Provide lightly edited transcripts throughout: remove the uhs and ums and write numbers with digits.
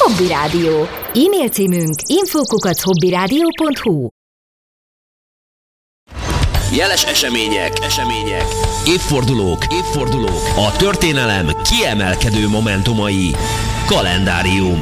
Hobby Rádió. E-mail címünk info@hobbyradio.hu. Jeles események, évfordulók, a történelem kiemelkedő momentumai. Kalendárium.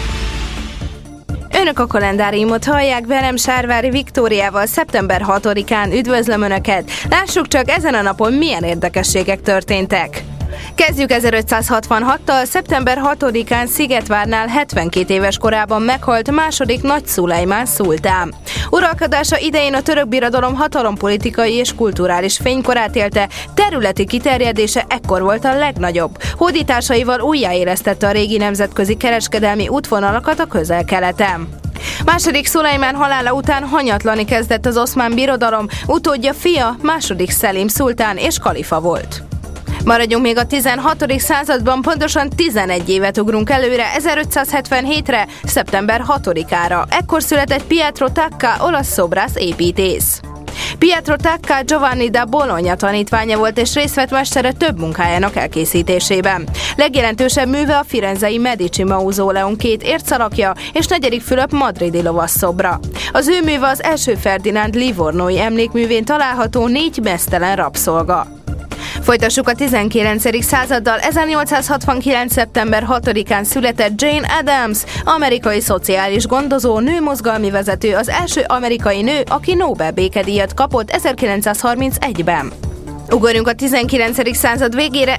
Önök a kalendáriumot hallják, velem Sárvári Viktóriával szeptember 6-án üdvözlöm Önöket. Lássuk csak, ezen a napon milyen érdekességek történtek. Kezdjük 1566-tal, szeptember 6-án Szigetvárnál 72 éves korában meghalt második Nagy Szulejmán szultán. Uralkodása idején a török birodalom hatalompolitikai és kulturális fénykorát élte, területi kiterjedése ekkor volt a legnagyobb. Hódításaival újjáélesztette a régi nemzetközi kereskedelmi útvonalakat a Közel-Keleten. Második Szulejmán halála után hanyatlani kezdett az oszmán birodalom, utódja fia második Szelim szultán és kalifa volt. Maradjunk még a 16. században, pontosan 11 évet ugrunk előre, 1577-re, szeptember 6-ára. Ekkor született Pietro Tacca, olasz szobrász építész. Pietro Tacca Giovanni da Bologna tanítványa volt és részt vett mestere több munkájának elkészítésében. Legjelentősebb műve a firenzei Medici mauzóleum 2 ércalakja és 4. Fülöp madridi lovasszobra. Az ő műve az első Ferdinánd livornói emlékművén található 4 meztelen rabszolga. Folytassuk a 19. századdal, 1869. szeptember 6-án született Jane Addams, amerikai szociális gondozó, nőmozgalmi vezető, az első amerikai nő, aki Nobel békedíjat kapott 1931-ben. Ugorjunk a 19. század végére,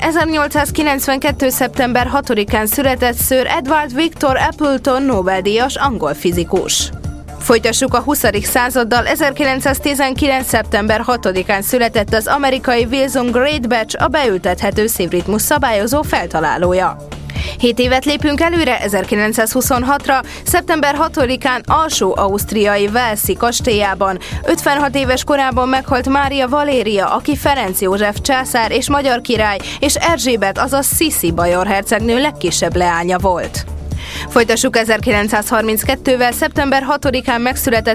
1892. szeptember 6-án született Sir Edward Victor Appleton Nobel-díjas angol fizikus. Folytassuk a 20. századdal, 1919. szeptember 6-án született az amerikai Wilson Greatbatch, a beültethető szívritmus szabályozó feltalálója. 7 évet lépünk előre, 1926-ra, szeptember 6-án alsó-ausztriai Walesi kastélyában. 56 éves korában meghalt Mária Valéria, aki Ferenc József császár és magyar király, és Erzsébet, azaz Sziszi bajor hercegnő legkisebb leánya volt. Folytassuk 1932-vel, szeptember 6-án megszületett